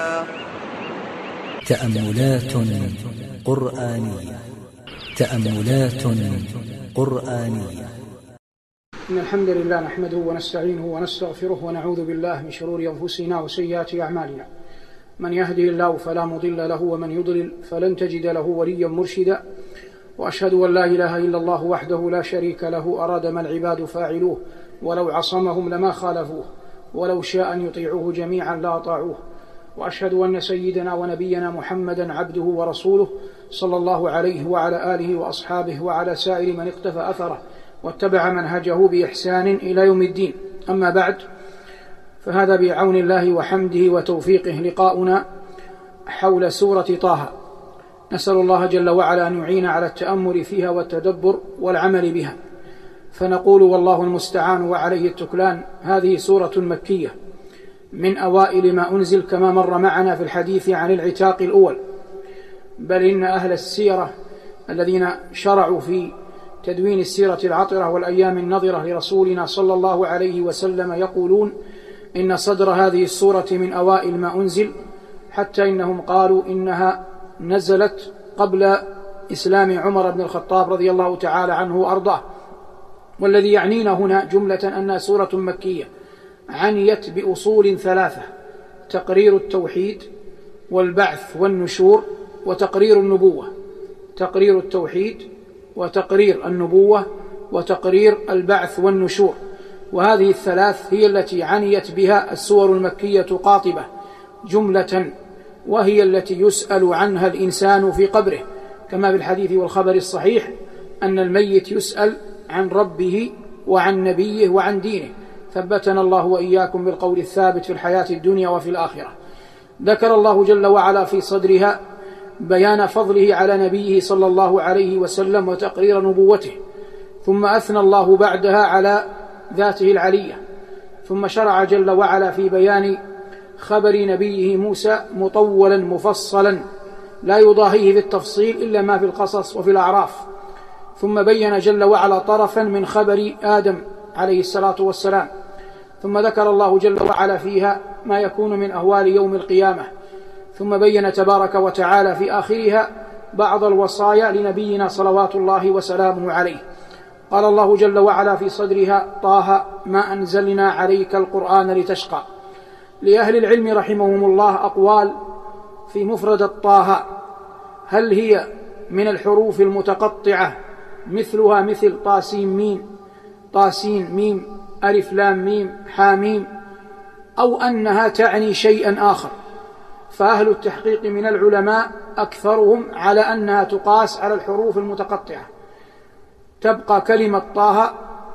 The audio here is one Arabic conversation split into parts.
تأملات قرآنية. إن الحمد لله نحمده ونستعينه ونستغفره ونعوذ بالله من شرور أنفسنا وسيئات أعمالنا. من يهده الله فلا مضل له ومن يضلل فلن تجد له وليا مرشدا. وأشهد أن لا إله إلا الله وحده لا شريك له أراد ما العباد فاعلوه ولو عصمهم لما خالفوه ولو شاء أن يطيعوه جميعا لا أطاعوه. وأشهد أن سيدنا ونبينا محمدا عبده ورسوله صلى الله عليه وعلى آله وأصحابه وعلى سائر من اقتفى أثره واتبع منهجه بإحسان إلى يوم الدين. أما بعد، فهذا بعون الله وحمده وتوفيقه لقاؤنا حول سورة طه. نسأل الله جل وعلا أن يعين على التأمل فيها والتدبر والعمل بها. فنقول والله المستعان وعليه التكلان. هذه سورة مكية من أوائل ما أنزل، كما مر معنا في الحديث عن العتاق الأول. بل إن أهل السيرة الذين شرعوا في تدوين السيرة العطرة والأيام النظرة لرسولنا صلى الله عليه وسلم يقولون إن صدر هذه السورة من أوائل ما أنزل، حتى إنهم قالوا إنها نزلت قبل إسلام عمر بن الخطاب رضي الله تعالى عنه وأرضاه. والذي يعنينا هنا جملة أنها سورة مكية عنيت بأصول ثلاثة: تقرير التوحيد والبعث والنشور وتقرير النبوة. تقرير التوحيد وتقرير النبوة وتقرير البعث والنشور، وهذه الثلاث هي التي عنيت بها السور المكية قاطبة جملة، وهي التي يسأل عنها الإنسان في قبره، كما في الحديث والخبر الصحيح أن الميت يسأل عن ربه وعن نبيه وعن دينه. ثبتنا الله وإياكم بالقول الثابت في الحياة الدنيا وفي الآخرة. ذكر الله جل وعلا في صدرها بيان فضله على نبيه صلى الله عليه وسلم وتقرير نبوته، ثم أثنى الله بعدها على ذاته العلية، ثم شرع جل وعلا في بيان خبر نبيه موسى مطولا مفصلا لا يضاهيه في التفصيل إلا ما في القصص وفي الأعراف، ثم بين جل وعلا طرفا من خبر آدم عليه الصلاة والسلام، ثم ذكر الله جل وعلا فيها ما يكون من أهوال يوم القيامة، ثم بين تبارك وتعالى في آخرها بعض الوصايا لنبينا صلوات الله وسلامه عليه. قال الله جل وعلا في صدرها: طه ما أنزلنا عليك القرآن لتشقى. لأهل العلم رحمهم الله أقوال في مفردة طه: هل هي من الحروف المتقطعة مثلها مثل طاسين ميم، طاسين ميم، ألف لام ميم، حاميم، أو أنها تعني شيئا آخر؟ فأهل التحقيق من العلماء أكثرهم على أنها تقاس على الحروف المتقطعة، تبقى كلمة طه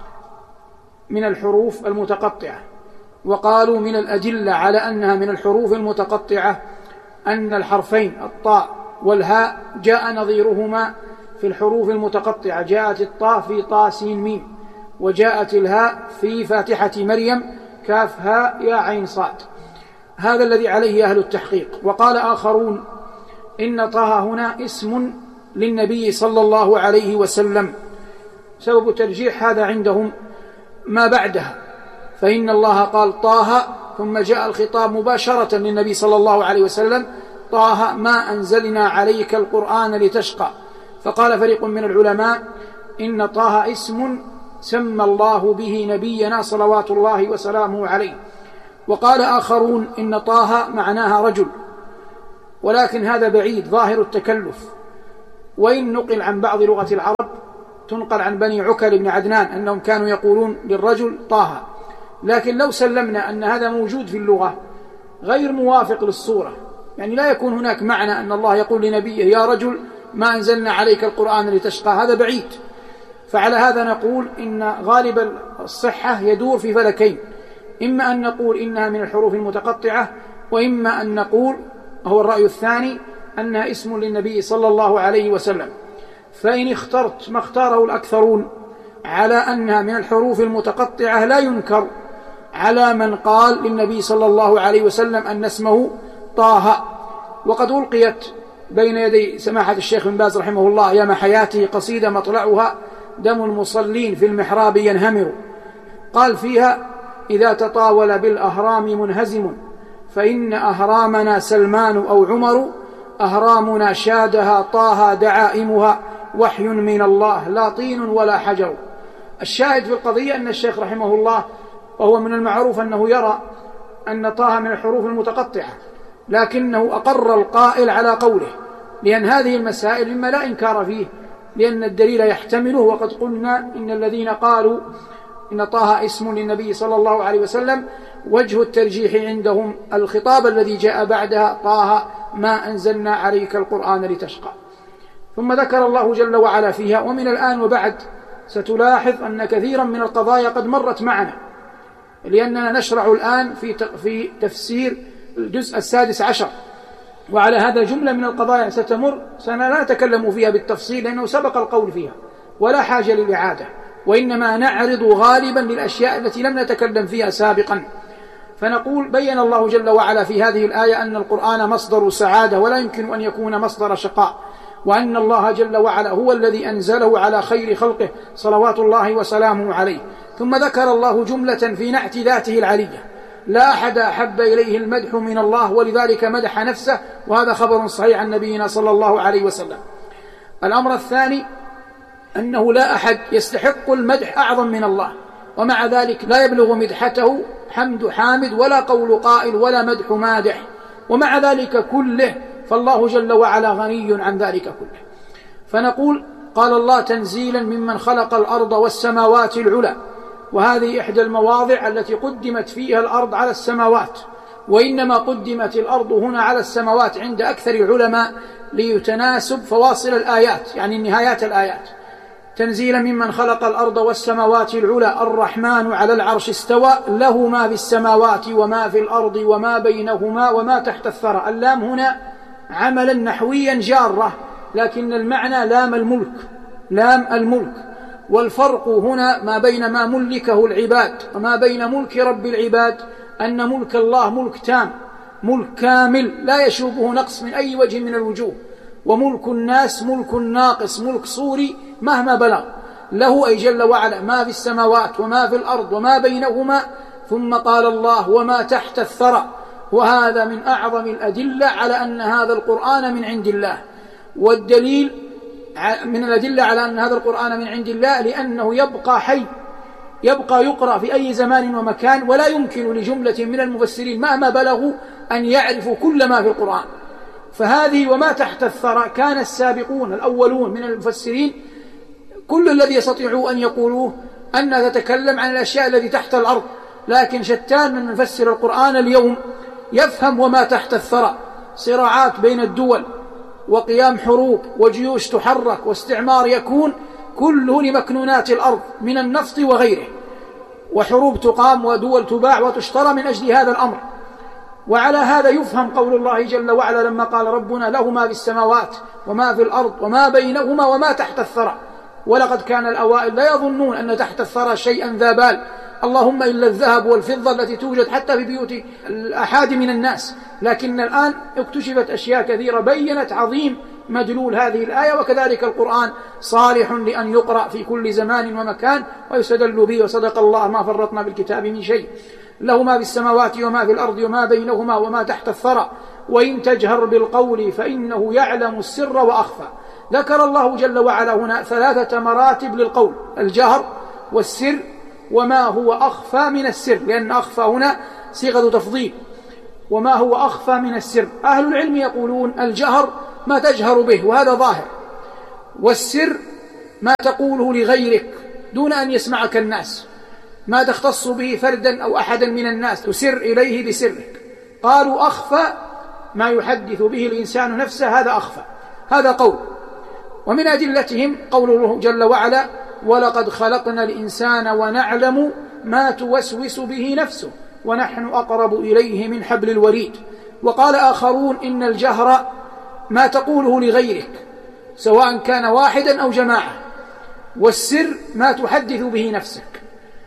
من الحروف المتقطعة. وقالوا من الأدلة على أنها من الحروف المتقطعة أن الحرفين الطاء والهاء جاء نظيرهما في الحروف المتقطعة، جاءت الطاء في طاسين ميم، وجاءت الهاء في فاتحة مريم كاف هاء يا عين صاد. هذا الذي عليه أهل التحقيق. وقال آخرون إن طه هنا اسم للنبي صلى الله عليه وسلم. سبب ترجيح هذا عندهم ما بعدها، فإن الله قال طه ثم جاء الخطاب مباشرة للنبي صلى الله عليه وسلم: طه ما أنزلنا عليك القرآن لتشقى. فقال فريق من العلماء إن طه اسم سمى الله به نبينا صلوات الله وسلامه عليه. وقال آخرون إن طه معناها رجل، ولكن هذا بعيد ظاهر التكلف. وإن نقل عن بعض لغة العرب، تنقل عن بني عكل بن عدنان أنهم كانوا يقولون للرجل طه، لكن لو سلمنا أن هذا موجود في اللغة غير موافق للصورة، يعني لا يكون هناك معنى أن الله يقول لنبيه يا رجل ما أنزلنا عليك القرآن لتشقى، هذا بعيد. فعلى هذا نقول إن غالب الصحة يدور في فلكين: إما أن نقول إنها من الحروف المتقطعة، وإما أن نقول هو الرأي الثاني أنها اسم للنبي صلى الله عليه وسلم. فإن اخترت ما اختاره الأكثرون على أنها من الحروف المتقطعة لا ينكر على من قال للنبي صلى الله عليه وسلم أن اسمه طه. وقد ألقيت بين يدي سماحة الشيخ بن باز رحمه الله أيام حياته قصيدة مطلعها دم المصلين في المحراب ينهمر، قال فيها: إذا تطاول بالأهرام منهزم فإن أهرامنا سلمان أو عمر، أهرامنا شادها طه دعائمها، وحي من الله لا طين ولا حجر. الشاهد في القضية أن الشيخ رحمه الله، وهو من المعروف أنه يرى أن طه من الحروف المتقطعة، لكنه أقر القائل على قوله، لأن هذه المسائل مما لا إنكار فيه، لأن الدليل يحتمله. وقد قلنا إن الذين قالوا إن طه اسم للنبي صلى الله عليه وسلم وجه الترجيح عندهم الخطاب الذي جاء بعدها: طه ما أنزلنا عليك القرآن لتشقى. ثم ذكر الله جل وعلا فيها. ومن الآن وبعد ستلاحظ أن كثيرا من القضايا قد مرت معنا، لأننا نشرع الآن في تفسير الجزء 16، وعلى هذا جملة من القضايا ستمر لا نتكلم فيها بالتفصيل لأنه سبق القول فيها ولا حاجة للإعادة، وإنما نعرض غالبا للأشياء التي لم نتكلم فيها سابقا. فنقول: بين الله جل وعلا في هذه الآية أن القرآن مصدر سعادة ولا يمكن أن يكون مصدر شقاء، وأن الله جل وعلا هو الذي أنزله على خير خلقه صلوات الله وسلامه عليه. ثم ذكر الله جملة في نعت ذاته العلية: لا أحد أحب إليه المدح من الله، ولذلك مدح نفسه، وهذا خبر صحيح عن نبينا صلى الله عليه وسلم. الأمر الثاني أنه لا أحد يستحق المدح أعظم من الله، ومع ذلك لا يبلغ مدحته حمد حامد ولا قول قائل ولا مدح مادح، ومع ذلك كله فالله جل وعلا غني عن ذلك كله. فنقول: قال الله تنزيلا ممن خلق الأرض والسماوات العلى، وهذه إحدى المواضع التي قدمت فيها الأرض على السماوات، وإنما قدمت الأرض هنا على السماوات عند أكثر العلماء ليتناسب فواصل الآيات، يعني نهايات الآيات. تنزيلا ممن خلق الأرض والسماوات العلى الرحمن على العرش استوى له ما في السماوات وما في الأرض وما بينهما وما تحت الثرى. اللام هنا عملا نحويا جارة، لكن المعنى لام الملك، لام الملك. والفرق هنا ما بين ما ملكه العباد وما بين ملك رب العباد أن ملك الله ملك تام، ملك كامل لا يشوبه نقص من أي وجه من الوجوه، وملك الناس ملك ناقص، ملك صوري مهما بلغ. له أي جل وعلا ما في السماوات وما في الأرض وما بينهما. ثم قال الله: وما تحت الثرى، وهذا من أعظم الأدلة على أن هذا القرآن من عند الله. والدليل من الأدلة على أن هذا القرآن من عند الله لأنه يبقى حي، يبقى يقرأ في أي زمان ومكان، ولا يمكن لجملة من المفسرين مهما بلغوا أن يعرفوا كل ما في القرآن. فهذه وما تحت الثرى كان السابقون الأولون من المفسرين كل الذي يستطيعوا أن يقولوه أن تتكلم عن الأشياء التي تحت الأرض، لكن شتان من يفسر القرآن اليوم يفهم وما تحت الثرى، صراعات بين الدول وقيام حروب وجيوش تحرك واستعمار يكون، كله لمكنونات الأرض من النفط وغيره، وحروب تقام ودول تباع وتشترى من أجل هذا الأمر. وعلى هذا يفهم قول الله جل وعلا لما قال ربنا: له ما في السماوات وما في الأرض وما بينهما وما تحت الثرى. ولقد كان الأوائل لا يظنون أن تحت الثرى شيئا ذا بال، اللهم إلا الذهب والفضة التي توجد حتى في بيوت الأحاد من الناس. لكن الآن اكتشفت أشياء كثيرة بيّنت عظيم مدلول هذه الآية، وكذلك القرآن صالح لأن يقرأ في كل زمان ومكان ويستدل به، وصدق الله ما فرطنا بالكتاب من شيء. له ما في السماوات وما في الأرض وما بينهما وما تحت الثرى وإن تجهر بالقول فإنه يعلم السر وأخفى. ذكر الله جل وعلا هنا 3 مراتب للقول: الجهر والسر وما هو أخفى من السر، لأن أخفى هنا صيغة تفضيل، وما هو أخفى من السر. أهل العلم يقولون الجهر ما تجهر به وهذا ظاهر، والسر ما تقوله لغيرك دون أن يسمعك الناس، ما تختص به فردا أو أحدا من الناس تسر إليه بسرك. قالوا أخفى ما يحدث به الإنسان نفسه، هذا أخفى، هذا قول. ومن أدلتهم قوله جل وعلا: ولقد خلقنا الإنسان ونعلم ما توسوس به نفسه ونحن أقرب إليه من حبل الوريد. وقال آخرون إن الجهر ما تقوله لغيرك سواء كان واحدا أو جماعة، والسر ما تحدث به نفسك.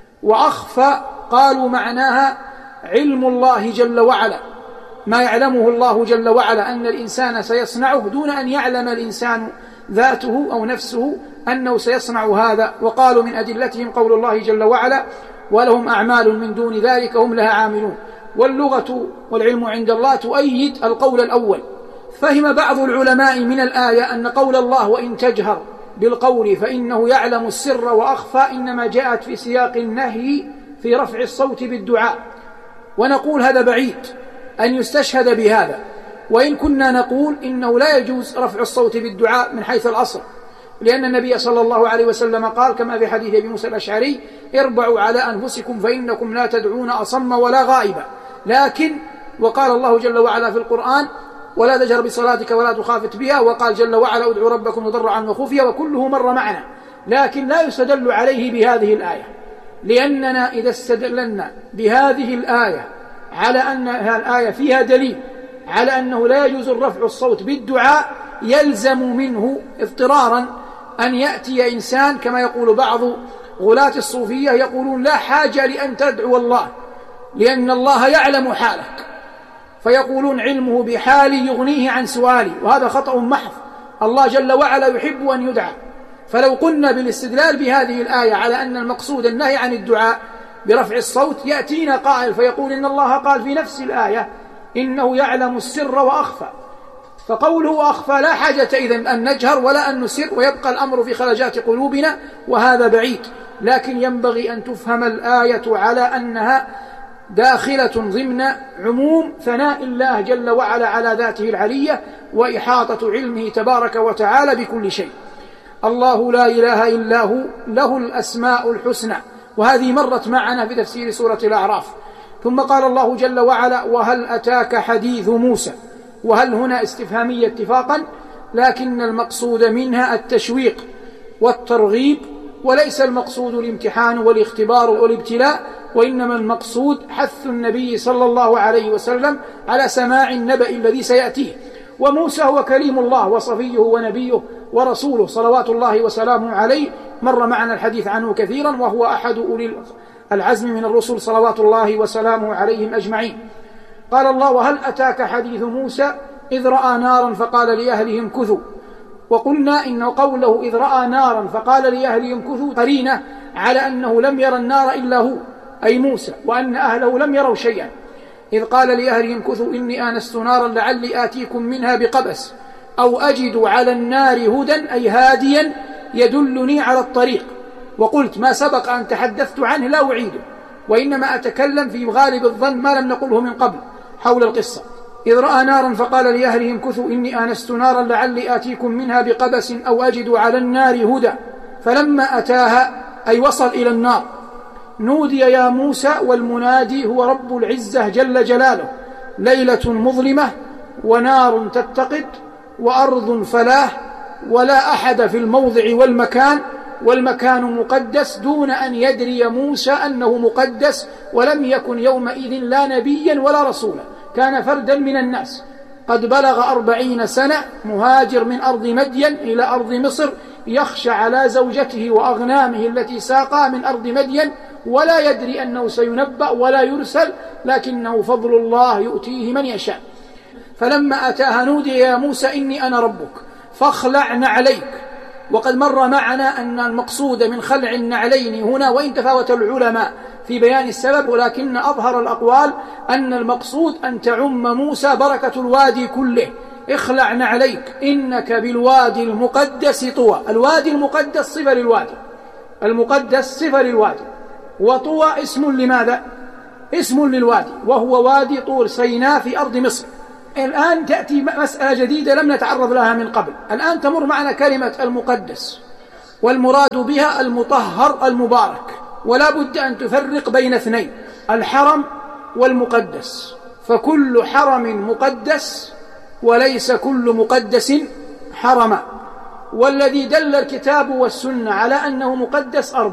وأخفى قالوا معناها علم الله جل وعلا، ما يعلمه الله جل وعلا أن الإنسان سيصنعه دون أن يعلم الإنسان ذاته أو نفسه أنه سيصنع هذا. وقالوا من أدلتهم قول الله جل وعلا: ولهم أعمال من دون ذلك هم لها عاملون. واللغة والعلم عند الله تؤيد القول الأول. فهم بعض العلماء من الآية أن قول الله وإن تجهر بالقول فإنه يعلم السر وأخفى إنما جاءت في سياق النهي في رفع الصوت بالدعاء، ونقول هذا بعيد أن يستشهد بهذا، وإن كنا نقول إنه لا يجوز رفع الصوت بالدعاء من حيث الأصل، لأن النبي صلى الله عليه وسلم قال كما في حديث أبي موسى الأشعري: اربعوا على أنفسكم فإنكم لا تدعون أصم ولا غائبا. لكن وقال الله جل وعلا في القرآن: ولا تجهر بصلاتك ولا تخافت بها، وقال جل وعلا: ادعوا ربكم تضرعا وخفيا، وكله مر معنا. لكن لا يستدل عليه بهذه الآية، لأننا إذا استدللنا بهذه الآية على أن الآية فيها دليل على أنه لا يجوز رفع الصوت بالدعاء، يلزم منه اضطرارا أن يأتي إنسان كما يقول بعض غلاة الصوفية، يقولون لا حاجة لأن تدعو الله لأن الله يعلم حالك، فيقولون علمه بحالي يغنيه عن سؤالي، وهذا خطأ محض. الله جل وعلا يحب أن يدعى. فلو قلنا بالاستدلال بهذه الآية على أن المقصود النهي عن الدعاء برفع الصوت، يأتينا قائل فيقول إن الله قال في نفس الآية إنه يعلم السر وأخفى، فقوله أخفى لا حاجة إذن أن نجهر ولا أن نسر، ويبقى الأمر في خلجات قلوبنا، وهذا بعيد. لكن ينبغي أن تفهم الآية على أنها داخلة ضمن عموم ثناء الله جل وعلا على ذاته العلية وإحاطة علمه تبارك وتعالى بكل شيء. الله لا إله إلا هو له الأسماء الحسنى، وهذه مرت معنا في تفسير سورة الأعراف. ثم قال الله جل وعلا: وهل أتاك حديث موسى، وهل هنا استفهامية اتفاقا، لكن المقصود منها التشويق والترغيب، وليس المقصود الامتحان والاختبار والابتلاء، وإنما المقصود حث النبي صلى الله عليه وسلم على سماع النبأ الذي سيأتيه. وموسى هو كليم الله وصفيه ونبيه ورسوله صلوات الله وسلامه عليه، مر معنا الحديث عنه كثيرا، وهو أحد أولي العزم من الرسل صلوات الله وسلامه عليهم أجمعين. قال الله: وهل أتاك حديث موسى إذ رأى نارا فقال لأهلهم امكثوا. وقلنا إن قوله إذ رأى نارا فقال لأهلهم امكثوا قرينة على أنه لم يرى النار إلا هو أي موسى، وأن أهله لم يروا شيئا. إذ قال لأهلهم امكثوا إني آنست نارا لعلي آتيكم منها بقبس أو أجد على النار هدى أي هاديا يدلني على الطريق. وقلت ما سبق أن تحدثت عنه لا أعيده، وإنما أتكلم في غالب الظن ما لم نقله من قبل حول القصة. إذ رأى نارا فقال لأهلهم امكثوا إني آنست نارا لعلي آتيكم منها بقبس أو أجد على النار هدى، فلما أتاها أي وصل إلى النار نودي يا موسى، والمنادي هو رب العزة جل جلاله. ليلة مظلمة ونار تتقد وأرض فلاة ولا أحد في الموضع والمكان، والمكان مقدس دون أن يدري موسى أنه مقدس، ولم يكن يومئذ لا نبيا ولا رسولا، كان فردا من الناس قد بلغ 40 سنة، مهاجر من أرض مدين إلى أرض مصر، يخشى على زوجته وأغنامه التي ساقها من أرض مدين، ولا يدري أنه سينبأ ولا يرسل، لكنه فضل الله يؤتيه من يشاء. فلما أتاها نودي يا موسى إني أنا ربك فاخلع نعليك. وقد مر معنا أن المقصود من خلع النعلين هنا، وإن تفاوت العلماء في بيان السبب، ولكن أظهر الأقوال أن المقصود أن تعم موسى بركة الوادي كله. اخلع نعليك إنك بالوادي المقدس طوى. الوادي المقدس صفة للوادي، المقدس صفة للوادي، وطوى اسم لماذا؟ اسم للوادي، وهو وادي طور سيناء في أرض مصر. الآن تأتي مسألة جديدة لم نتعرض لها من قبل. الآن تمر معنا كلمة المقدس، والمراد بها المطهر المبارك، ولا بد أن تفرق بين اثنين: الحرم والمقدس، فكل حرم مقدس وليس كل مقدس حرما. والذي دل الكتاب والسنة على أنه مقدس 4: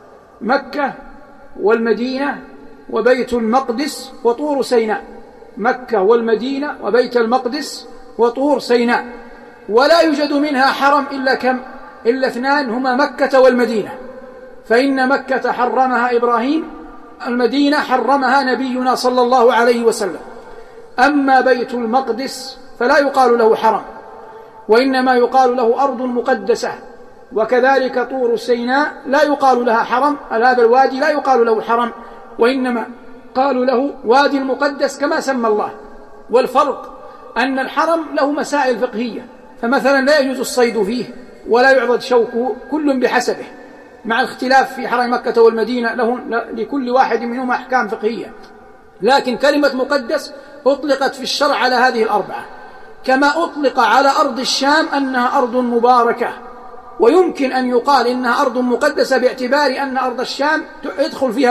مكة والمدينة وبيت المقدس وطور سيناء. مكة والمدينة وبيت المقدس وطور سيناء، ولا يوجد منها حرم إلا كم؟ إلا 2، هما مكة والمدينة، فإن مكة حرمها إبراهيم، المدينة حرمها نبينا صلى الله عليه وسلم. أما بيت المقدس فلا يقال له حرم، وإنما يقال له أرض مقدسة. وكذلك طور سيناء لا يقال لها حرم، هذا الوادي لا يقال له حرم، وإنما قالوا له وادي المقدس كما سمى الله. والفرق أن الحرم له مسائل فقهية، فمثلا لا يجوز الصيد فيه ولا يعضد شوكه، كل بحسبه، مع الاختلاف في حرم مكة والمدينة لكل واحد منهما أحكام فقهية. لكن كلمة مقدس أطلقت في الشرع على هذه الأربعة، كما أطلق على أرض الشام أنها أرض مباركة، ويمكن أن يقال إنها أرض مقدسة باعتبار أن أرض الشام يدخل فيها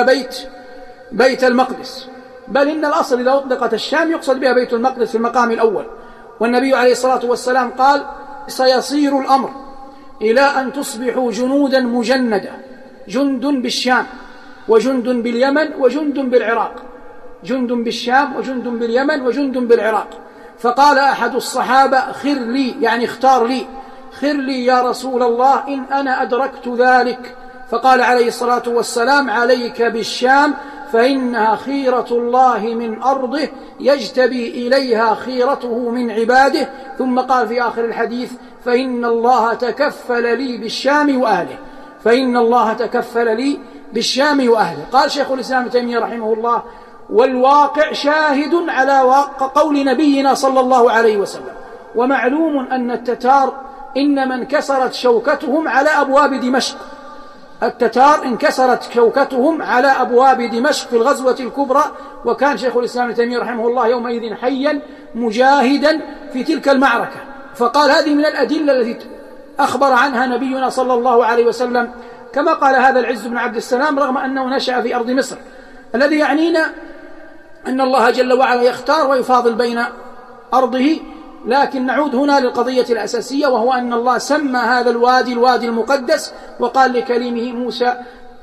بيت المقدس، بل إن الأصل إذا أطلقت الشام يقصد بها بيت المقدس في المقام الأول. والنبي عليه الصلاة والسلام قال سيصير الأمر إلى أن تصبحوا جنودا مجندة، جند بالشام وجند باليمن وجند بالعراق، جند بالشام وجند باليمن وجند بالعراق. فقال أحد الصحابة خر لي، يعني اختار لي، خر لي يا رسول الله إن أنا أدركت ذلك. فقال عليه الصلاة والسلام عليك بالشام فإنها خيرة الله من أرضه يجتبي إليها خيرته من عباده. ثم قال في آخر الحديث فإن الله تكفل لي بالشام وأهله، فإن الله تكفل لي بالشام وأهله. قال شيخ الإسلام ابن تيمية رحمه الله والواقع شاهد على قول نبينا صلى الله عليه وسلم. ومعلوم أن التتار إنما انكسرت شوكتهم على أبواب دمشق، التتار انكسرت شوكتهم على أبواب دمشق في الغزوة الكبرى، وكان شيخ الإسلام ابن تيمية رحمه الله يومئذ حيا مجاهدا في تلك المعركة. فقال هذه من الأدلة التي أخبر عنها نبينا صلى الله عليه وسلم، كما قال هذا العز بن عبد السلام رغم أنه نشأ في أرض مصر. الذي يعنينا أن الله جل وعلا يختار ويفاضل بين أرضه. لكن نعود هنا للقضية الأساسية، وهو أن الله سمى هذا الوادي المقدس، وقال لكليمه موسى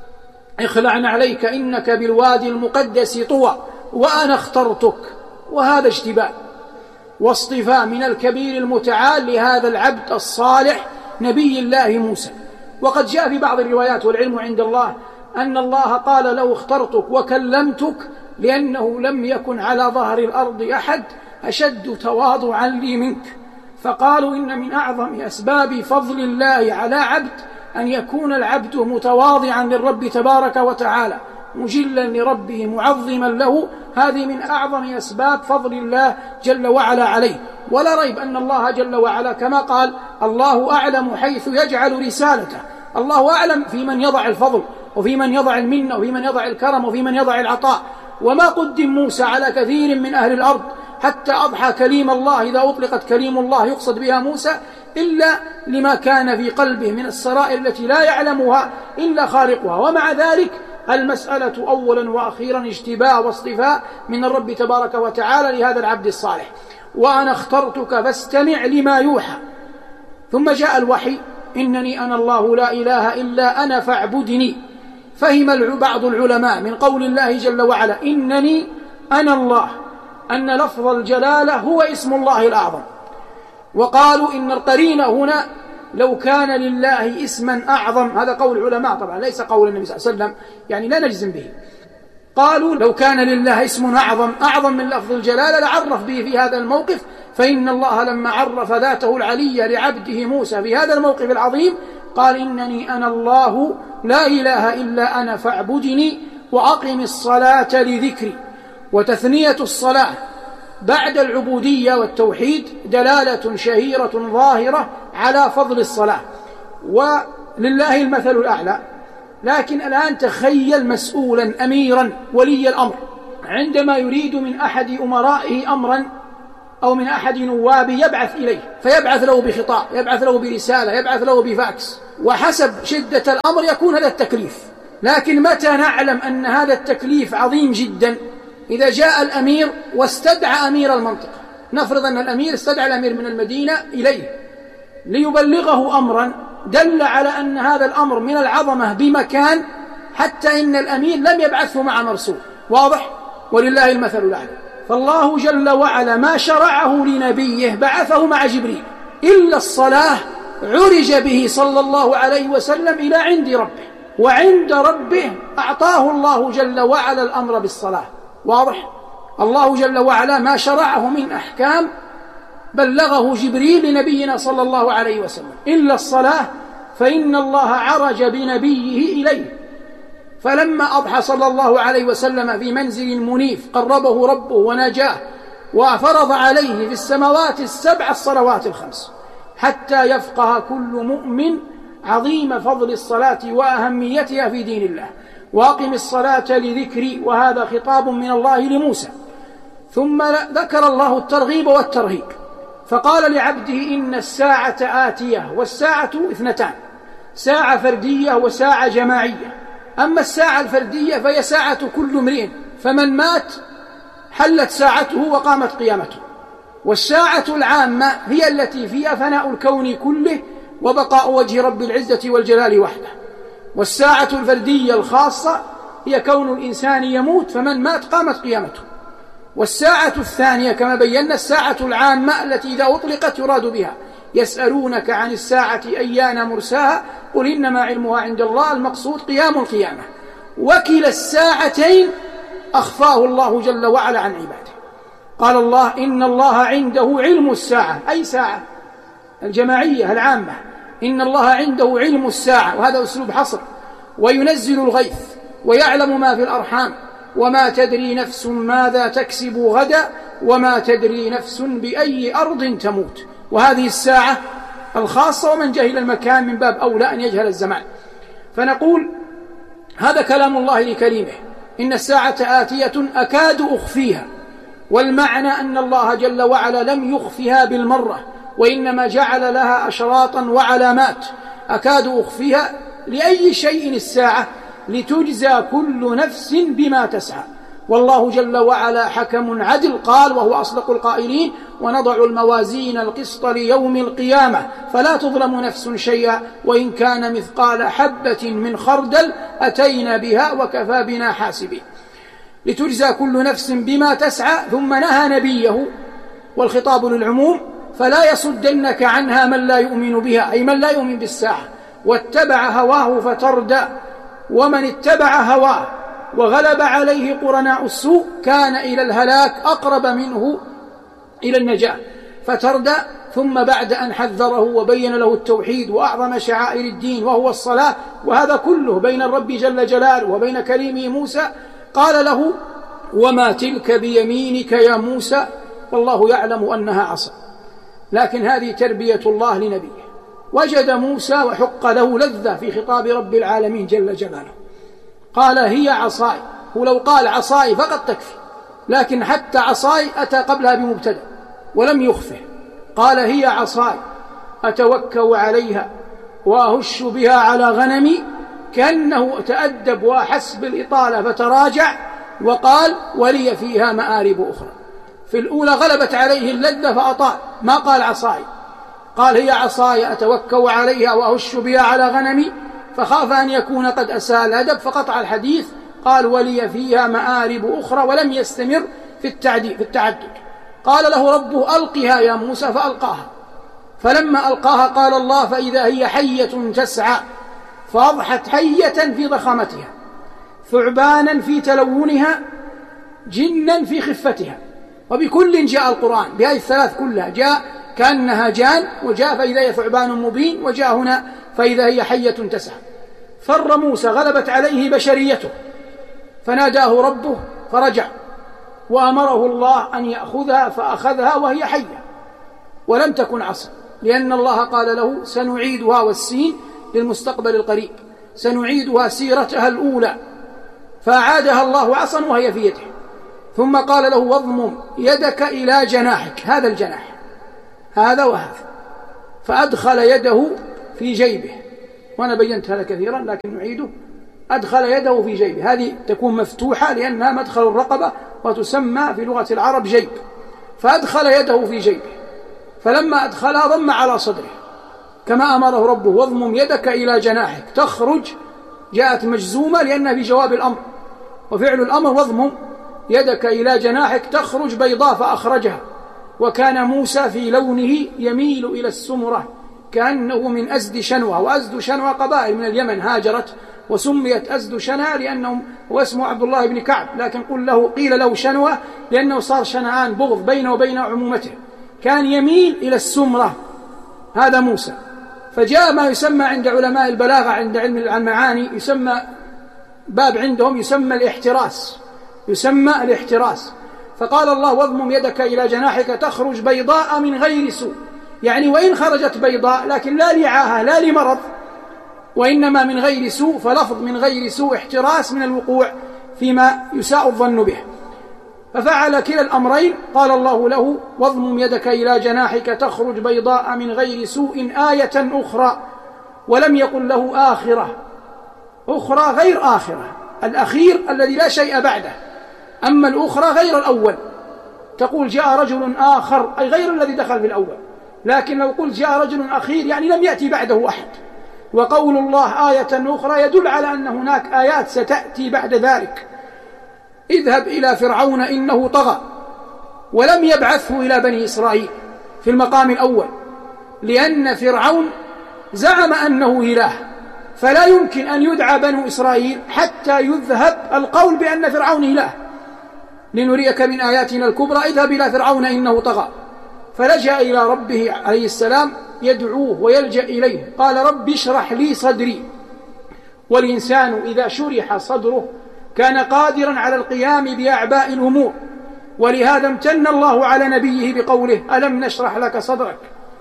اخلعن عليك إنك بالوادي المقدس طوى وأنا اخترتك. وهذا اجتباء واصطفاء من الكبير المتعال لهذا العبد الصالح نبي الله موسى. وقد جاء في بعض الروايات والعلم عند الله أن الله قال له اخترتك وكلمتك لأنه لم يكن على ظهر الأرض أحد أشد تواضعا لي منك. فقالوا إن من أعظم أسباب فضل الله على عبد أن يكون العبد متواضعا للرب تبارك وتعالى، مجلا لربه معظما له. هذه من أعظم أسباب فضل الله جل وعلا عليه. ولا ريب أن الله جل وعلا كما قال الله أعلم حيث يجعل رسالته، الله أعلم في من يضع الفضل وفي من يضع المنة وفي من يضع الكرم وفي من يضع العطاء. وما قدم موسى على كثير من أهل الأرض حتى أضحى كليم الله، إذا أطلقت كليم الله يقصد بها موسى، إلا لما كان في قلبه من السرائر التي لا يعلمها إلا خالقها. ومع ذلك المسألة أولا وأخيرا اجتباء واصطفاء من الرب تبارك وتعالى لهذا العبد الصالح. وأنا اخترتك فاستمع لما يوحى. ثم جاء الوحي إنني أنا الله لا إله إلا أنا فاعبدني. فهم بعض العلماء من قول الله جل وعلا إنني أنا الله أن لفظ الجلالة هو اسم الله الأعظم، وقالوا إن القرين هنا لو كان لله اسما أعظم. هذا قول العلماء طبعا ليس قول النبي صلى الله عليه وسلم، يعني لا نجزم به. قالوا لو كان لله اسم أعظم من لفظ الجلالة لعرف به في هذا الموقف. فإن الله لما عرف ذاته العلية لعبده موسى في هذا الموقف العظيم قال إنني أنا الله لا إله إلا أنا فاعبدني وأقم الصلاة لذكري. وتثنية الصلاة بعد العبودية والتوحيد دلالة شهيرة ظاهرة على فضل الصلاة، ولله المثل الأعلى. لكن الآن تخيل مسؤولا أميرا ولي الأمر عندما يريد من أحد أمرائه أمرا أو من أحد نوابه يبعث إليه، فيبعث له بخطاب، يبعث له برسالة، يبعث له بفاكس، وحسب شدة الأمر يكون هذا التكليف. لكن متى نعلم أن هذا التكليف عظيم جدا؟ إذا جاء الأمير واستدعى أمير المنطقة. نفرض أن الأمير استدعى الأمير من المدينة إليه ليبلغه أمرا دل على أن هذا الأمر من العظمة بمكان، حتى إن الأمير لم يبعثه مع مرسول. واضح؟ ولله المثل الأعلى. فالله جل وعلا ما شرعه لنبيه بعثه مع جبريل، إلا الصلاة عرج به صلى الله عليه وسلم إلى عند ربه، وعند ربه أعطاه الله جل وعلا الأمر بالصلاة. واضح؟ الله جل وعلا ما شرعه من أحكام بلغه جبريل لنبينا صلى الله عليه وسلم إلا الصلاة، فإن الله عرج بنبيه إليه فلما أضحى صلى الله عليه وسلم في منزل منيف قربه ربه ونجاه وفرض عليه في السماوات السبع الصلوات الخمس، حتى يفقه كل مؤمن عظيم فضل الصلاة وأهميتها في دين الله. وأقم الصلاة لذكري، وهذا خطاب من الله لموسى. ثم ذكر الله الترغيب والترهيب، فقال لعبده إن الساعة آتية، والساعة اثنتان، ساعة فردية وساعة جماعية. أما الساعة الفردية فهي ساعة كل امرئ، فمن مات حلت ساعته وقامت قيامته. والساعة العامة هي التي فيها فناء الكون كله وبقاء وجه رب العزة والجلال وحده. والساعة الفردية الخاصة هي كون الإنسان يموت، فمن مات قامت قيامته. والساعة الثانية كما بينا الساعة العامة التي إذا أطلقت يراد بها. يسألونك عن الساعة أيان مرساها قل إنما علمها عند الله، المقصود قيام القيامة. وكلا الساعتين أخفاه الله جل وعلا عن عباده. قال الله إن الله عنده علم الساعة، أي ساعة الجماعية العامة، إن الله عنده علم الساعة، وهذا أسلوب حصر. وينزل الغيث ويعلم ما في الأرحام وما تدري نفس ماذا تكسب غدا وما تدري نفس بأي أرض تموت. وهذه الساعة الخاصة، ومن جهل المكان من باب أولى أن يجهل الزمان. فنقول هذا كلام الله لكريمه، إن الساعة آتية أكاد أخفيها. والمعنى أن الله جل وعلا لم يخفها بالمرة، وإنما جعل لها أشراطا وعلامات. أكاد أخفيها لأي شيء الساعة؟ لتجزى كل نفس بما تسعى. والله جل وعلا حكم عدل، قال وهو أصدق القائلين ونضع الموازين القسط ليوم القيامة فلا تظلم نفس شيئا وإن كان مثقال حبة من خردل أتينا بها وكفى بنا حاسبين. لتجزى كل نفس بما تسعى. ثم نهى نبيه، والخطاب للعموم، فلا يصدنك عنها من لا يؤمن بها، أي من لا يؤمن بالساعة واتبع هواه فتردى. ومن اتبع هواه وغلب عليه قرناء السوء كان إلى الهلاك أقرب منه إلى النجاة فتردى. ثم بعد أن حذره وبين له التوحيد وأعظم شعائر الدين وهو الصلاة، وهذا كله بين الرب جل جلاله وبين كريمه موسى، قال له وما تلك بيمينك يا موسى؟ والله يعلم أنها عصا. لكن هذه تربية الله لنبيه. وجد موسى وحق له لذة في خطاب رب العالمين جل جلاله، قال هي عصاي. ولو قال عصاي فقط تكفي، لكن حتى عصاي أتى قبلها بمبتدأ ولم يخفه. قال هي عصاي أتوكأ عليها وأهش بها على غنمي، كأنه تأدب وأحس بالإطالة فتراجع وقال ولي فيها مآرب أخرى. في الأولى غلبت عليه اللذة فأطال، ما قال عصاي، قال هي عصاي أتوكأ عليها وأهش بها على غنمي، فخاف أن يكون قد أساء الأدب فقطع الحديث، قال ولي فيها مآرب أخرى، ولم يستمر في التعدد. قال له ربه ألقها يا موسى فألقاها. فلما ألقاها قال الله فإذا هي حية تسعى، فأضحت حية في ضخامتها، ثعبانا في تلونها، جنا في خفتها. وبكل جاء القرآن بهذه الثلاث كلها، جاء كأنها جان، وجاء فإذا هي ثعبان مبين، وجاء هنا فإذا هي حية تسعى. فر موسى، غلبت عليه بشريته، فناداه ربه فرجع، وأمره الله أن يأخذها فأخذها وهي حية ولم تكن عصا، لأن الله قال له سنعيدها، والسين للمستقبل القريب، سنعيدها سيرتها الأولى، فأعادها الله عصا وهي في يده. ثم قال له واضمم يدك إلى جناحك، هذا الجناح هذا وهذا، فأدخل يده في جيبه، وأنا بينت هذا كثيرا لكن نعيده. أدخل يده في جيبه، هذه تكون مفتوحة لأنها مدخل الرقبة وتسمى في لغة العرب جيب. فأدخل يده في جيبه، فلما أدخلها ضم على صدره كما أمره ربه واضمم يدك إلى جناحك تخرج، جاءت مجزومة لأنها في جواب الأمر، وفعل الأمر واضمم يدك إلى جناحك تخرج بيضاء فأخرجها. وكان موسى في لونه يميل إلى السمرة كأنه من أزد شنوة، وأزد شنوة قبائل من اليمن هاجرت وسميت أزد شنوة لأنهم واسمه عبد الله بن كعب، لكن قيل له شنوة لأنه صار شنعان بغض بينه وبين عمومته، كان يميل إلى السمرة هذا موسى. فجاء ما يسمى عند علماء البلاغة عند علم المعاني يسمى باب عندهم يسمى الاحتراس. فقال الله واضمم يدك إلى جناحك تخرج بيضاء من غير سوء، يعني وإن خرجت بيضاء لكن لا لعاهة لا لمرض، وإنما من غير سوء، فلفظ من غير سوء احتراس من الوقوع فيما يساء الظن به. ففعل كلا الأمرين. قال الله له واضمم يدك إلى جناحك تخرج بيضاء من غير سوء آية أخرى، ولم يقل له آخرة أخرى غير آخرة، الأخير الذي لا شيء بعده، أما الأخرى غير الأول. تقول جاء رجل آخر أي غير الذي دخل في الأول، لكن لو قلت جاء رجل أخير يعني لم يأتي بعده أحد. وقول الله آية أخرى يدل على أن هناك آيات ستأتي بعد ذلك. اذهب إلى فرعون إنه طغى، ولم يبعثه إلى بني إسرائيل في المقام الأول، لأن فرعون زعم أنه إله، فلا يمكن أن يدعى بنو إسرائيل حتى يذهب القول بأن فرعون إله. لنريك من آياتنا الكبرى اذهب إلى فرعون إنه طغى. فلجأ إلى ربه عليه السلام يدعوه ويلجأ إليه. قال رب اشرح لي صدري. والإنسان إذا شرح صدره كان قادرا على القيام بأعباء الأمور، ولهذا امتن الله على نبيه بقوله ألم نشرح لك صدرك.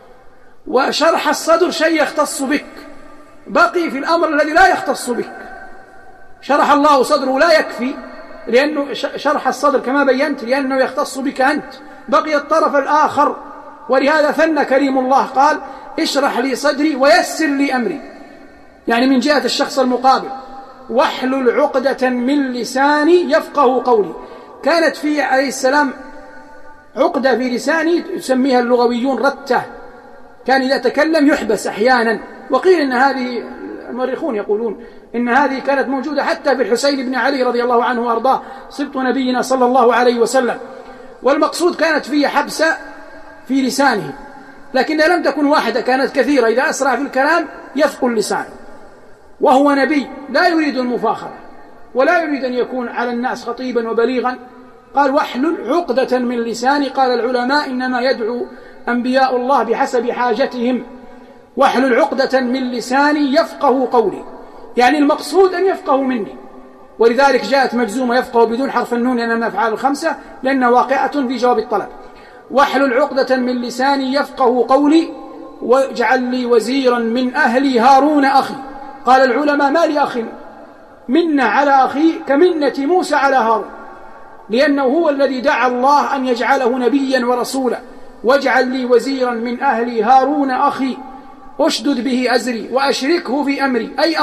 وشرح الصدر شيء يختص بك، بقي في الأمر الذي لا يختص بك. شرح الله صدره لا يكفي، لأنه شرح الصدر كما بينت لأنه يختص بك أنت، بقي الطرف الآخر. ولهذا ثنى كريم الله قال اشرح لي صدري ويسر لي أمري، يعني من جهة الشخص المقابل. واحلل عقدة من لساني يفقه قولي. كانت فيه عليه السلام عقدة في لساني يسميها اللغويون رتة، كان إذا تكلم يحبس أحيانا. وقيل إن هذه المؤرخون يقولون إن هذه كانت موجودة حتى في الحسين بن علي رضي الله عنه وأرضاه سبط نبينا صلى الله عليه وسلم. والمقصود كانت فيه حبسة في لسانه، لكنها لم تكن واحدة، كانت كثيرة. إذا أسرع في الكلام يثقل لسانه، وهو نبي لا يريد المفاخرة ولا يريد أن يكون على الناس خطيبا وبليغا. قال واحلل عقدة من لساني. قال العلماء إنما يدعو أنبياء الله بحسب حاجتهم. واحلل عقدة من لساني يفقه قولي، يعني المقصود أن يفقه مني. ولذلك جاءت مجزومة يفقه بدون حرف النون لأنها من الأفعال الخمسة، لأنها واقعة في جواب الطلب. واحلل عقدة من لساني يفقه قولي واجعل لي وزيرا من أهلي هارون أخي. قال العلماء ما لي أخ منا على أخي كمنة موسى على هارون، لأنه هو الذي دعا الله أن يجعله نبيا ورسولا. واجعل لي وزيرا من أهلي هارون أخي أشدد به أزري وأشركه في أمري، أي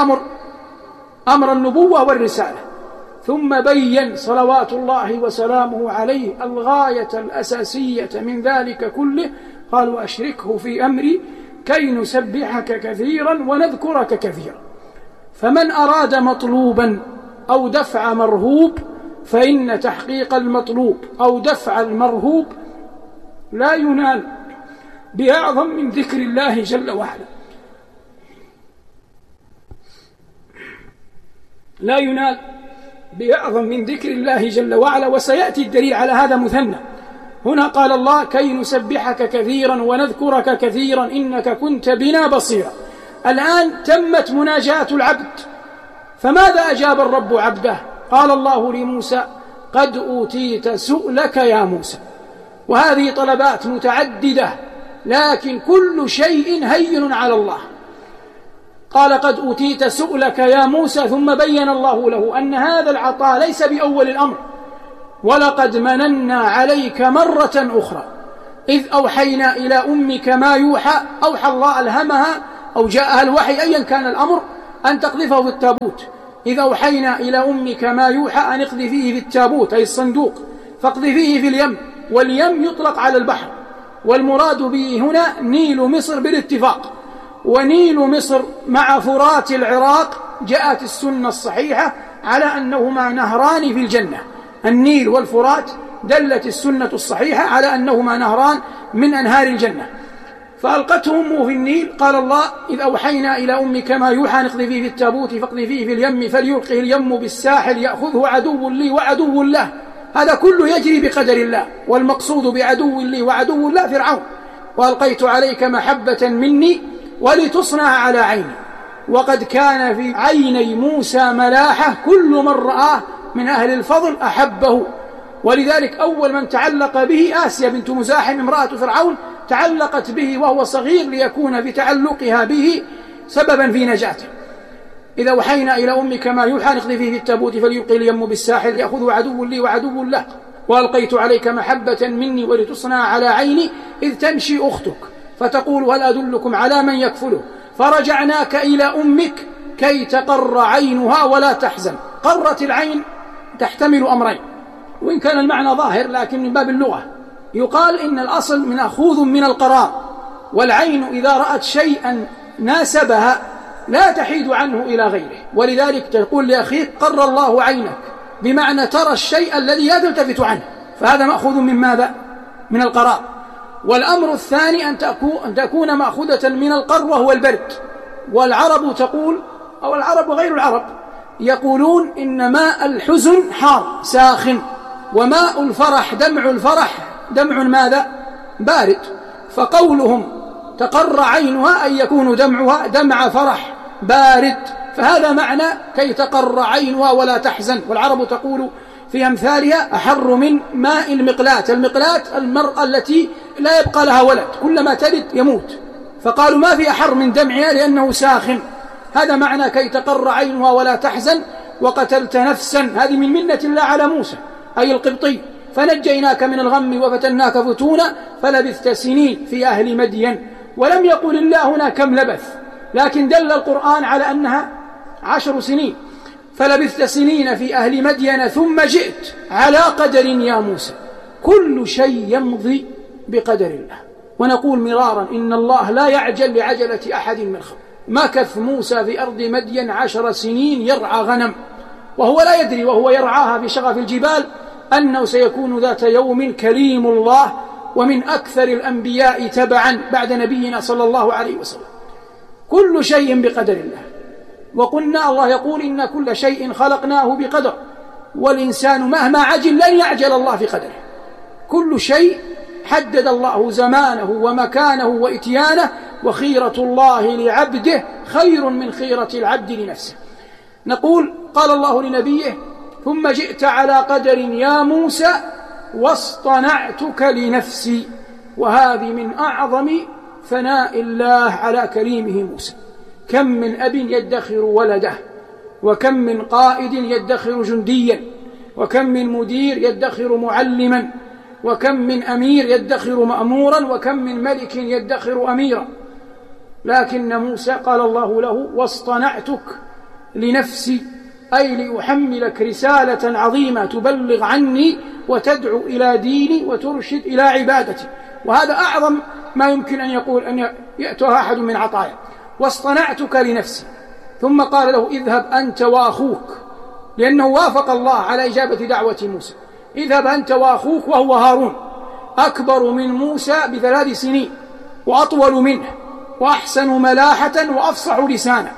أمر النبوة والرسالة. ثم بين صلوات الله وسلامه عليه الغاية الأساسية من ذلك كله. قال وأشركه في أمري كي نسبحك كثيرا ونذكرك كثيرا. فمن أراد مطلوبا أو دفع مرهوب فإن تحقيق المطلوب أو دفع المرهوب لا ينال بأعظم من ذكر الله جل وعلا، لا ينال بأعظم من ذكر الله جل وعلا. وسيأتي الدليل على هذا مثنى. هنا قال الله كي نسبحك كثيرا ونذكرك كثيرا إنك كنت بنا بصيرا. الآن تمت مناجاة العبد، فماذا أجاب الرب عبده؟ قال الله لموسى قد أوتيت سؤلك يا موسى. وهذه طلبات متعددة، لكن كل شيء هين على الله. قال قد أوتيت سؤلك يا موسى، ثم بين الله له أن هذا العطاء ليس بأول الأمر. ولقد مننا عليك مرة أخرى إذ أوحينا إلى أمك ما يوحى. أوحى الله، ألهمها أو جاءها الوحي أيا كان الأمر أن تقذفه في التابوت. إذ أوحينا إلى أمك ما يوحى أن اقذفيه في التابوت أي الصندوق، فاقذفيه في اليم. واليم يطلق على البحر، والمراد به هنا نيل مصر بالاتفاق. ونيل مصر مع فرات العراق جاءت السنة الصحيحة على أنهما نهران في الجنة. النيل والفرات دلت السنة الصحيحة على أنهما نهران من أنهار الجنة. فألقته أمه في النيل. قال الله إذ أوحينا إلى أمك ما يوحى اقذفيه في التابوت فاقذفيه في اليم فليلقه اليم بالساحل يأخذه عدو لي وعدو له. هذا كله يجري بقدر الله، والمقصود بعدو لي وعدو الله فرعون. وألقيت عليك محبة مني ولتصنع على عيني. وقد كان في عيني موسى ملاحة، كل من رآه من أهل الفضل أحبه. ولذلك أول من تعلق به آسيا بنت مزاحم امرأة فرعون، تعلقت به وهو صغير ليكون بتعلقها به سببا في نجاته. إذا وحينا إلى أمك ما يوحى نقذفيه في التابوت فليلقي اليم بالساحل يأخذه عدو لي وعدو له، وألقيت عليك محبة مني ولتصنع على عيني إذ تمشي أختك فتقول هل أدلكم على من يكفله فرجعناك إلى أمك كي تقر عينها ولا تحزن. قرت العين تحتمل أمرين، وإن كان المعنى ظاهر لكن من باب اللغة يقال إن الأصل مأخوذ من القرار، والعين إذا رأت شيئا ناسبها لا تحيد عنه إلى غيره، ولذلك تقول لأخيك قر الله عينك، بمعنى ترى الشيء الذي لا تلتفت عنه، فهذا مأخوذ من ماذا؟ من القرار. والأمر الثاني أن تكون مأخوذة من القر وهو البرد. والعرب تقول، أو العرب وغير العرب يقولون إن ماء الحزن حار ساخن، وماء الفرح دمع الفرح دمع ماذا؟ بارد. فقولهم تقر عينها أن يكون دمعها دمع فرح بارد، فهذا معنى كي تقر عينها ولا تحزن. والعرب تقول في أمثالها أحر من ماء المقلاة. المقلاة المرأة التي لا يبقى لها ولد، كلما تلد يموت، فقالوا ما في أحر من دمعها لأنه ساخن. هذا معنى كي تقر عينها ولا تحزن. وقتلت نفسا، هذه من منة الله على موسى أي القبطي، فنجيناك من الغم وفتناك فتونا فلبثت سنين في أهل مدين. ولم يقل الله هنا كم لبث، لكن دل القرآن على أنها 10 سنين. فلبثت سنين في أهل مدين ثم جئت على قدر يا موسى. كل شيء يمضي بقدر الله. ونقول مرارا إن الله لا يعجل لعجلة أحد من خلقه. مكث موسى في أرض مدين 10 سنين يرعى غنم، وهو لا يدري وهو يرعاها في شغف الجبال أنه سيكون ذات يوم كليم الله ومن أكثر الأنبياء تبعا بعد نبينا صلى الله عليه وسلم. كل شيء بقدر الله. وقلنا الله يقول إن كل شيء خلقناه بقدر، والإنسان مهما عجل لن يعجل الله في قدره. كل شيء حدد الله زمانه ومكانه وإتيانه، وخيرة الله لعبده خير من خيرة العبد لنفسه. نقول قال الله لنبيه ثم جئت على قدر يا موسى واصطنعتك لنفسي. وهذه من أعظم ثناء الله على كريمه موسى. كم من أب يدخر ولده، وكم من قائد يدخر جنديا، وكم من مدير يدخر معلما، وكم من أمير يدخر مأمورا، وكم من ملك يدخر أميرا. لكن موسى قال الله له واصطنعتك لنفسي، أي لأحملك رسالة عظيمة تبلغ عني وتدعو إلى ديني وترشد إلى عبادتي. وهذا أعظم ما يمكن أن يقول أن يأتها أحد من عطايا. واصطنعتك لنفسي. ثم قال له اذهب أنت وأخوك، لأنه وافق الله على إجابة دعوة موسى. اذهب أنت وأخوك وهو هارون، أكبر من موسى ب3 سنين وأطول منه وأحسن ملاحة وأفصح لسانا،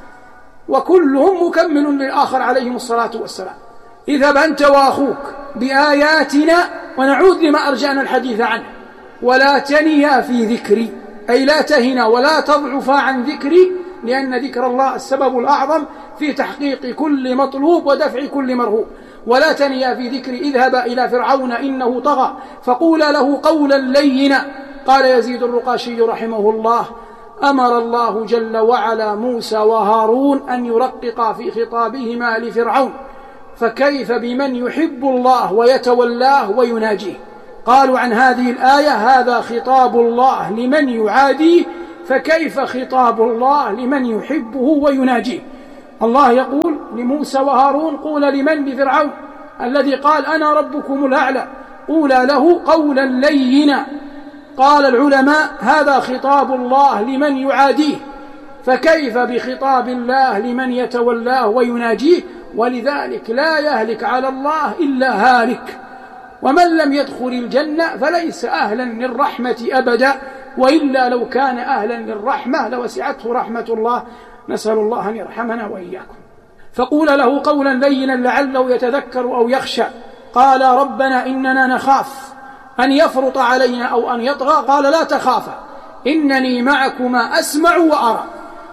وكلهم مكمل للآخر عليهم الصلاة والسلام. اذهب أنت وأخوك بآياتنا، ونعود لما أرجعنا الحديث عنه، ولا تنيا في ذكري، أي لا تهنا ولا تضعفا عن ذكري، لأن ذكر الله السبب الأعظم في تحقيق كل مطلوب ودفع كل مرهوب. ولا تنيا في ذكري اذهبا إلى فرعون إنه طغى فقولا له قولا لينا. قال يزيد الرقاشي رحمه الله أمر الله جل وعلا موسى وهارون أن يرققا في خطابهما لفرعون، فكيف بمن يحب الله ويتولاه ويناجيه؟ قالوا عن هذه الآية هذا خطاب الله لمن يعاديه، فكيف خطاب الله لمن يحبه ويناجيه؟ الله يقول لموسى وهارون قولا لمن؟ لفرعون الذي قال أنا ربكم الأعلى، قولا له قولا لينا. قال العلماء هذا خطاب الله لمن يعاديه، فكيف بخطاب الله لمن يتولاه ويناجيه؟ ولذلك لا يهلك على الله إلا هالك، ومن لم يدخل الجنة فليس أهلا للرحمة أبدا، وإلا لو كان أهلا للرحمة لوسعته رحمة الله. نسأل الله أن يرحمنا وإياكم. فقول له قولا لينا لعله يتذكر أو يخشى. قال ربنا إننا نخاف أن يفرط علينا أو أن يطغى. قال لا تخافا إنني معكما أسمع وأرى.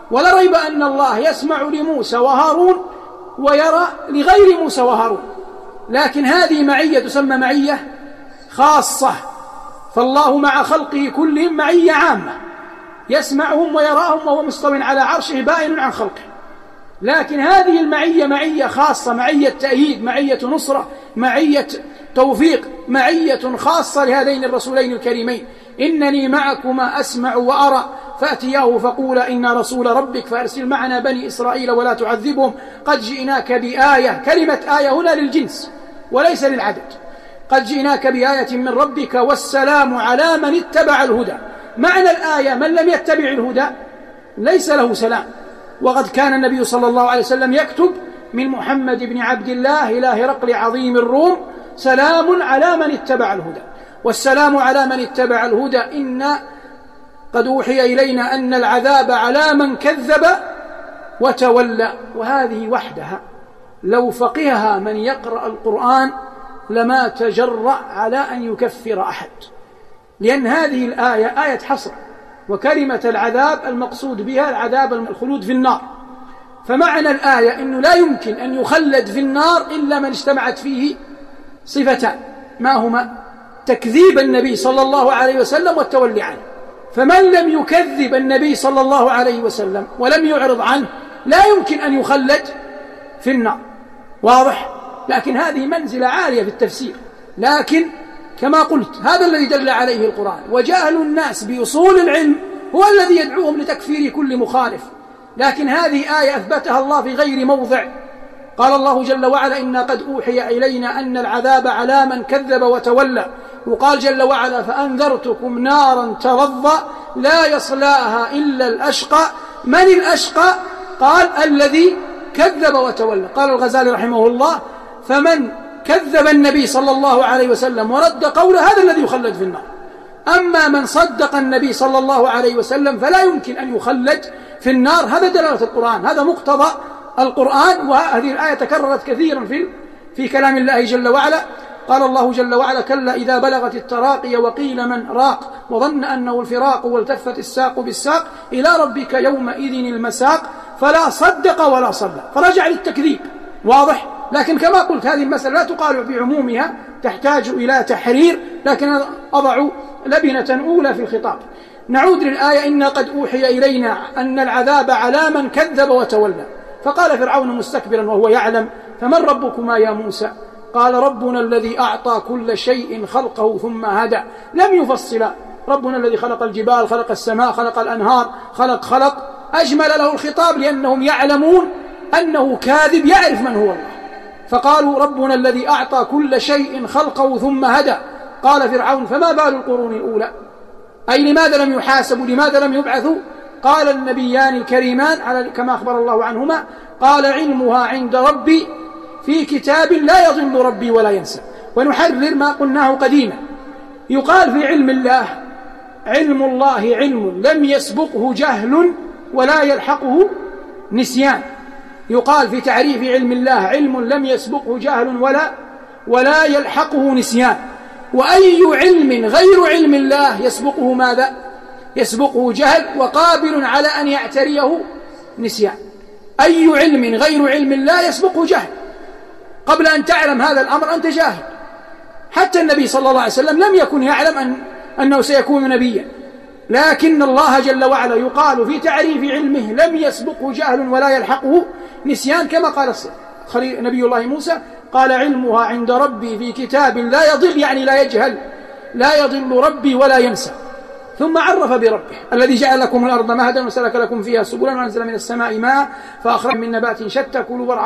ولا ريب أن الله يسمع لموسى وهارون ويرى لغير موسى وهارون، لكن هذه معية تسمى معية خاصة، فالله مع خلقه كلهم معية عامة، يسمعهم ويراهم وهو مستو على عرشه بائن عن خلقه. لكن هذه المعية معية خاصة، معية تأييد، معية نصرة، معية توفيق، معية خاصة لهذين الرسولين الكريمين. إنني معكما أسمع وأرى فأتياه فقولا إنا رسول ربك فأرسل معنا بني إسرائيل ولا تعذبهم قد جئناك بآية. كلمة آية هنا للجنس وليس للعدد. قد جئناك بآية من ربك والسلام على من اتبع الهدى. معنى الآية من لم يتبع الهدى ليس له سلام. وقد كان النبي صلى الله عليه وسلم يكتب من محمد بن عبد الله إلى هرقل عظيم الروم سلام على من اتبع الهدى. والسلام على من اتبع الهدى إن قد أوحي إلينا أن العذاب على من كذب وتولى. وهذه وحدها لو فقهها من يقرأ القرآن لما تجرأ على أن يكفر أحد، لأن هذه الآية آية حصر، وكلمة العذاب المقصود بها العذاب الخلود في النار. فمعنى الآية أنه لا يمكن أن يخلد في النار إلا من اجتمعت فيه صفتان، ما هما؟ تكذيب النبي صلى الله عليه وسلم والتولي عنه. فمن لم يكذب النبي صلى الله عليه وسلم ولم يعرض عنه لا يمكن أن يخلد في النار. واضح؟ لكن هذه منزلة عالية في التفسير، لكن كما قلت هذا الذي دل عليه القرآن. وجهل الناس بأصول العلم هو الذي يدعوهم لتكفير كل مخالف. لكن هذه آية أثبتها الله في غير موضع. قال الله جل وعلا إنا قد أوحي إلينا أن العذاب على من كذب وتولى. وقال جل وعلا فأنذرتكم نارا تلظى لا يصلاها إلا الأشقى. من الأشقى؟ قال الذي كذب وتولى. قال الغزالي رحمه الله فمن كذب النبي صلى الله عليه وسلم ورد قوله هذا الذي يخلد في النار. أما من صدق النبي صلى الله عليه وسلم فلا يمكن أن يخلد في النار. هذا دلالة القرآن، هذا مقتضى القرآن. وهذه الآية تكررت كثيرا في كلام الله جل وعلا. قال الله جل وعلا كلا إذا بلغت التراقي وقيل من راق وظن أنه الفراق والتفت الساق بالساق إلى ربك يومئذ المساق فلا صدق ولا صلى، فرجع للتكذيب. واضح؟ لكن كما قلت هذه المسألة لا تقال بعمومها، تحتاج إلى تحرير، لكن أضع لبنة أولى في الخطاب. نعود للآية إنا قد أوحي إلينا أن العذاب على من كذب وتولى. فقال فرعون مستكبرا وهو يعلم فمن ربكما يا موسى؟ قال ربنا الذي أعطى كل شيء خلقه ثم هدى. لم يفصل ربنا الذي خلق الجبال، خلق السماء، خلق الأنهار، خلق أجمل له الخطاب لأنهم يعلمون أنه كاذب يعرف من هو الله. فقالوا ربنا الذي أعطى كل شيء خلقه ثم هدى. قال فرعون فما بال القرون الأولى؟ أي لماذا لم يحاسبوا؟ لماذا لم يبعثوا؟ قال النبيان الكريمان كما أخبر الله عنهما قال علمها عند ربي في كتاب لا يضل ربي ولا ينسى. ونحرر ما قلناه قديما. يقال في علم الله علم الله علم لم يسبقه جهل ولا يلحقه نسيان. يقال في تعريف علم الله علم لم يسبقه جهل ولا يلحقه نسيان. وأي علم غير علم الله يسبقه ماذا؟ يسبقه جهل وقابل على أن يعتريه نسيان. أي علم غير علم الله يسبقه جهل. قبل أن تعلم هذا الأمر أنت جاهل. حتى النبي صلى الله عليه وسلم لم يكن يعلم أنه سيكون نبيا، لكن الله جل وعلا يقال في تعريف علمه لم يسبقه جهل ولا يلحقه نسيان. كما قال نبي الله موسى قال علمها عند ربي في كتاب لا يضل، يعني لا يجهل، لا يضل ربي ولا ينسى. ثم عرف بربه الذي جعل لكم الأرض مهدا وسلك لكم فيها سبلا وأنزل من السماء ماء فأخرج من نبات شتى كلوا